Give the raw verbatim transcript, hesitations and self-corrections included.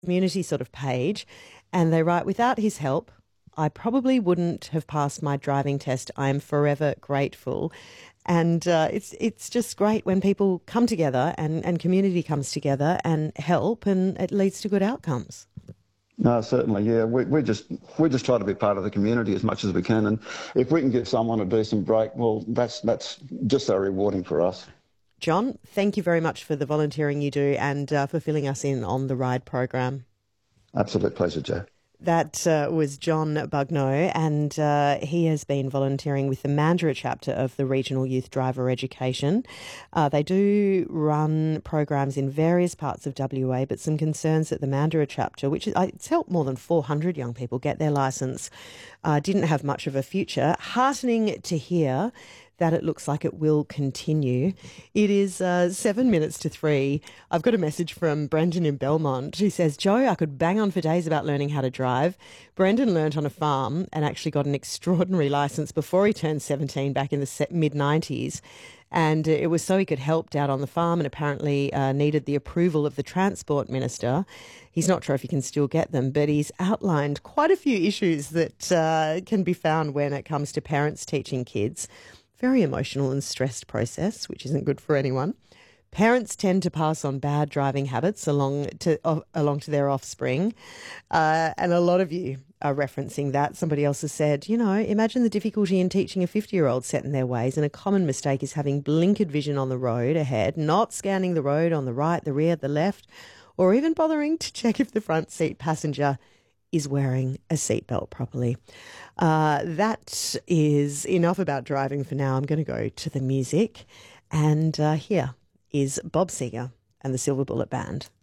community sort of page, and they write, without his help, I probably wouldn't have passed my driving test. I am forever grateful. And uh, it's it's just great when people come together and, and community comes together and help, and it leads to good outcomes. No, certainly, yeah. We, we just we just try to be part of the community as much as we can, and if we can give someone a decent break, well, that's that's just so rewarding for us. John, thank you very much for the volunteering you do and uh, for filling us in on the RIDE program. Absolute pleasure, Joe. That uh, was John Bugno, and uh, he has been volunteering with the Mandurah chapter of the Regional Youth Driver Education. Uh, they do run programs in various parts of W A, but some concerns that the Mandurah chapter, which is, it's helped more than four hundred young people get their licence, uh, didn't have much of a future. Heartening to hear that it looks like it will continue. It is uh, seven minutes to three. I've got a message from Brendan in Belmont who says, Joe, I could bang on for days about learning how to drive. Brendan learnt on a farm and actually got an extraordinary licence before he turned seventeen back in the mid nineties. And it was so he could help out on the farm, and apparently uh, needed the approval of the Transport Minister. He's not sure if he can still get them, but he's outlined quite a few issues that uh, can be found when it comes to parents teaching kids. Very emotional and stressed process, which isn't good for anyone. Parents tend to pass on bad driving habits along to uh, along to their offspring, uh, and a lot of you are referencing that. Somebody else has said, you know, imagine the difficulty in teaching a fifty-year-old set in their ways, and a common mistake is having blinkered vision on the road ahead, not scanning the road on the right, the rear, the left, or even bothering to check if the front seat passenger is wearing a seatbelt properly. Uh, that is enough about driving for now. I'm going to go to the music, and uh, here is Bob Seger and the Silver Bullet Band.